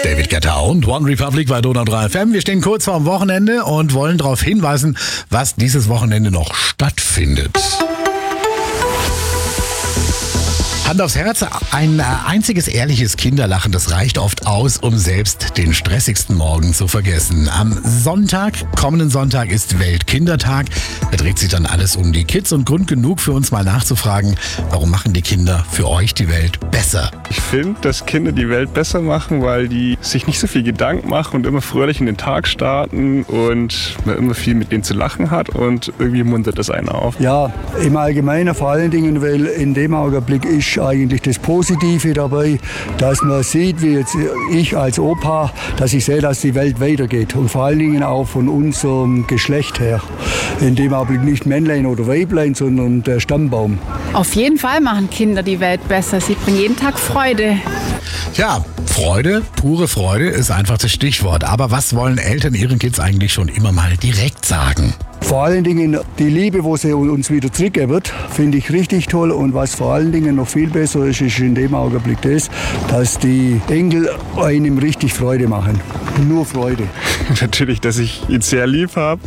David Guetta und One Republic bei Donau 3 FM. Wir stehen kurz vorm Wochenende und wollen darauf hinweisen, was dieses Wochenende noch stattfindet. Hand aufs Herz, ein einziges ehrliches Kinderlachen, das reicht oft aus, um selbst den stressigsten Morgen zu vergessen. Am kommenden Sonntag ist Weltkindertag. Da dreht sich dann alles um die Kids und Grund genug für uns mal nachzufragen, warum machen die Kinder für euch die Welt besser? Ich finde, dass Kinder die Welt besser machen, weil die sich nicht so viel Gedanken machen und immer fröhlich in den Tag starten und man immer viel mit denen zu lachen hat und irgendwie muntert das einen auf. Ja, im Allgemeinen vor allen Dingen, weil in dem Augenblick ist eigentlich das Positive dabei, dass man sieht, wie jetzt ich als Opa, dass ich sehe, dass die Welt weitergeht und vor allen Dingen auch von unserem Geschlecht her. In dem Augenblick nicht Männlein oder Weiblein, sondern der Stammbaum. Auf jeden Fall machen Kinder die Welt besser. Sie bringen jeden Tag Freude. Ja, Freude, pure Freude ist einfach das Stichwort. Aber was wollen Eltern ihren Kids eigentlich schon immer mal direkt sagen? Vor allen Dingen die Liebe, wo sie uns wieder zurückgeben wird, finde ich richtig toll. Und was vor allen Dingen noch viel besser ist, ist in dem Augenblick das, dass die Enkel einem richtig Freude machen. Nur Freude. Natürlich, dass ich ihn sehr lieb habe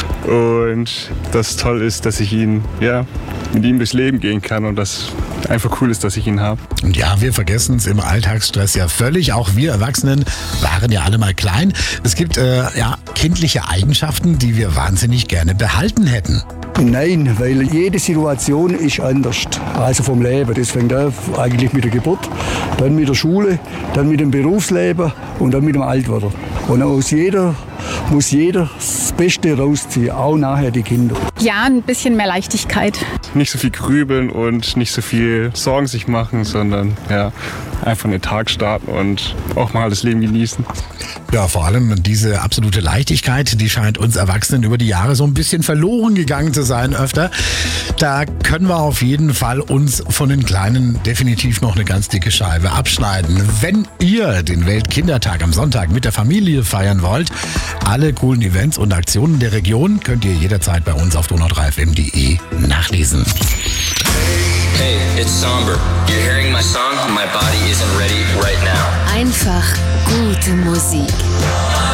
und das toll ist, dass ich mit ihm durchs Leben gehen kann und das einfach cool ist, dass ich ihn habe. Und ja, wir vergessen es im Alltagsstress ja völlig. Auch wir Erwachsenen waren ja alle mal klein. Es gibt kindliche Eigenschaften, die wir wahnsinnig gerne behalten hätten. Nein, weil jede Situation ist anders. Also vom Leben. Das fängt an eigentlich mit der Geburt, dann mit der Schule, dann mit dem Berufsleben und dann mit dem Altwerden. Und aus jeder muss jeder das Beste rausziehen, auch nachher die Kinder. Ja, ein bisschen mehr Leichtigkeit. Nicht so viel grübeln und nicht so viel Sorgen sich machen, sondern einfach den Tag starten und auch mal das Leben genießen. Ja, vor allem diese absolute Leichtigkeit, die scheint uns Erwachsenen über die Jahre so ein bisschen verloren gegangen zu sein öfter. Da können wir auf jeden Fall uns von den Kleinen definitiv noch eine ganz dicke Scheibe abschneiden. Wenn ihr den Weltkindertag am Sonntag mit der Familie feiern wollt, alle coolen Events und Aktionen der Region könnt ihr jederzeit bei uns auf donau3fm.de nachlesen. Hey, it's Somber. You're hearing my song, my body isn't ready right now. Einfach gute Musik.